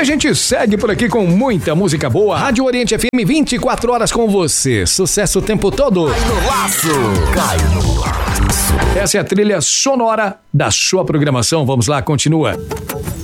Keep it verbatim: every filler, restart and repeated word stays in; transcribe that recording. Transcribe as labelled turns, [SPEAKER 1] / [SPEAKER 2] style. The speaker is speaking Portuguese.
[SPEAKER 1] a gente segue por aqui com muita música boa. Rádio Oriente F M, vinte e quatro horas com você. Sucesso o tempo todo.
[SPEAKER 2] Cai no laço. Cai no laço.
[SPEAKER 1] Essa é a trilha sonora da sua programação. Vamos lá, continua.